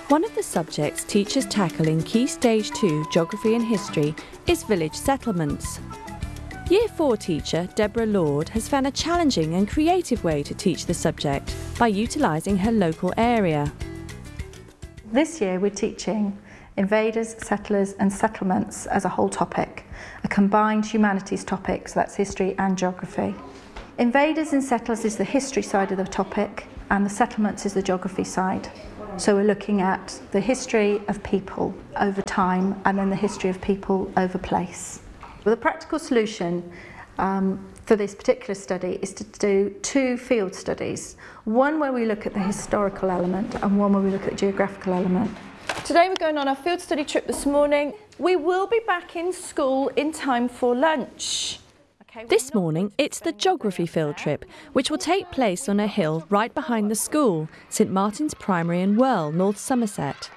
One of the subjects teachers tackle in Key Stage 2 Geography and History is village settlements. Year 4 teacher Deborah Lord has found a challenging and creative way to teach the subject by utilising her local area. This year we're teaching invaders, settlers and settlements as a whole topic, a combined humanities topic, so that's history and geography. Invaders and settlers is the history side of the topic and the settlements is the geography side. So we're looking at the history of people over time and then the history of people over place. Well, the practical solution for this particular study is to do 2 field studies. One where we look at the historical element and one where we look at the geographical element. Today we're going on our field study trip this morning. We will be back in school in time for lunch. This morning, it's the geography field trip, which will take place on a hill right behind the school, St Martin's Primary in Worl, North Somerset.